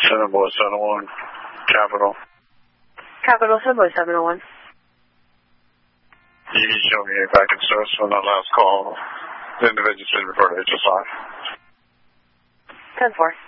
Boy 701, Capital. Capital, Boy 701. You show me back in source from that last call. The individual should refer to HSI. 10-4.